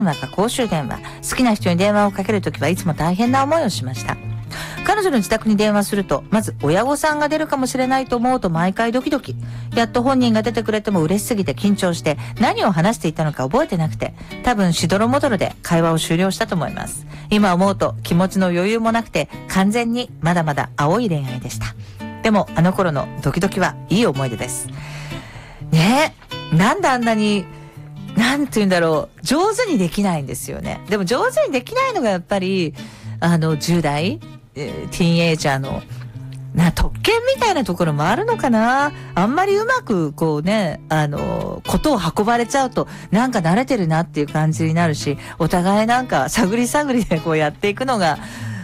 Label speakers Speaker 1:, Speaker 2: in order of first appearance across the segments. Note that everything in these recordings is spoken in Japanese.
Speaker 1: 話か公衆電話。好きな人に電話をかけるときはいつも大変な思いをしました。彼女の自宅に電話すると、まず親御さんが出るかもしれないと思うと毎回ドキドキ。やっと本人が出てくれても嬉しすぎて緊張して何を話していたのか覚えてなくて、多分しどろもどろで会話を終了したと思います。今思うと気持ちの余裕もなくて完全にまだまだ青い恋愛でした。でもあの頃のドキドキはいい思い出です。ねえ、なんであんなになんて言うんだろう、上手にできないんですよね。でも上手にできないのがやっぱり10代、ティーンエイジャーの特権みたいなところもあるのかな。あんまりうまくこうね、ことを運ばれちゃうとなんか慣れてるなっていう感じになるし、お互いなんか探り探りでこうやっていくのが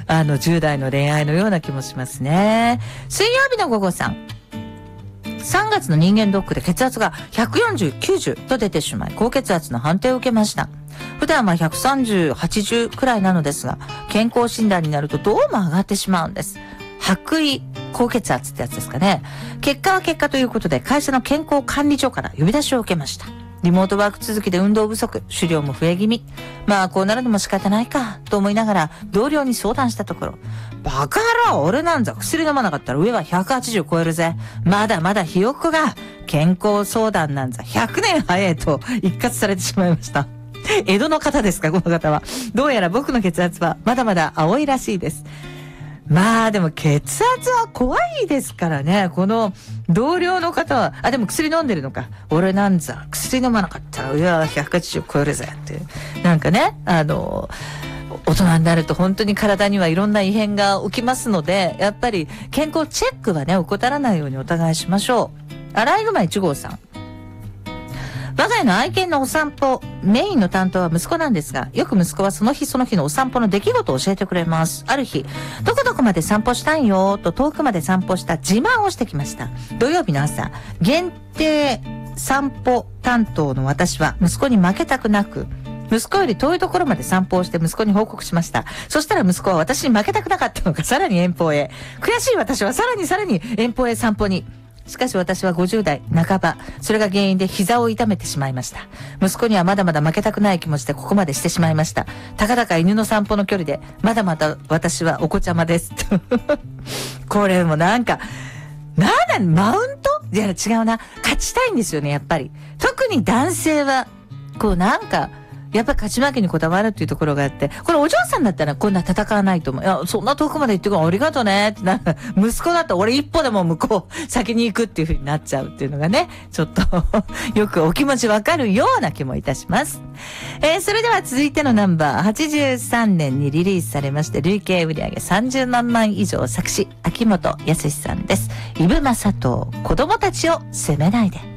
Speaker 1: 10代の恋愛のような気もしますね。水曜日の午後さん、3月の人間ドックで血圧が140、90と出てしまい、高血圧の判定を受けました。普段は130、80くらいなのですが、健康診断になるとどうも上がってしまうんです。白衣高血圧ってやつですかね。結果は結果ということで、会社の健康管理所から呼び出しを受けました。リモートワーク続きで運動不足、狩猟も増え気味。まあこうなるのも仕方ないかと思いながら同僚に相談したところ、バカ野郎、俺なんざ薬飲まなかったら上は180超えるぜ。まだまだひよっこが健康相談なんざ100年早いと一括されてしまいました。江戸の方ですか、この方は。どうやら僕の血圧はまだまだ青いらしいです。まあでも血圧は怖いですからね。この同僚の方は、でも薬飲んでるのか。俺なんざ薬飲まなかったら上は180超えるぜっていう。なんかね、大人になると本当に体にはいろんな異変が起きますので、やっぱり健康チェックはね、怠らないようにお互いしましょう。アライグマ1号さん。我が家の愛犬のお散歩、メインの担当は息子なんですが、よく息子はその日その日のお散歩の出来事を教えてくれます。ある日、どこどこまで散歩したいよと遠くまで散歩した自慢をしてきました。土曜日の朝、限定散歩担当の私は息子に負けたくなく、息子より遠いところまで散歩をして息子に報告しました。そしたら息子は私に負けたくなかったのか、さらに遠方へ。悔しい私はさらに遠方へ散歩に。しかし私は50代半ば、それが原因で膝を痛めてしまいました。息子にはまだまだ負けたくない気持ちでここまでしてしまいました。たかだか犬の散歩の距離で、まだまだ私はお子ちゃまです。これもなんか、マウント？いや違うな。勝ちたいんですよね、やっぱり。特に男性は、こうなんか、やっぱり勝ち負けにこだわるっていうところがあって、これお嬢さんだったらこんな戦わないと思う。いや、そんな遠くまで行ってくるありがとうねってな、息子だと俺一歩でも向こう先に行くっていう風になっちゃうっていうのがね、ちょっとよくお気持ちわかるような気もいたします。それでは続いてのナンバー、83年にリリースされまして累計売上30万枚以上作詞、秋元康さんです。イブマサト、子供たちを責めないで。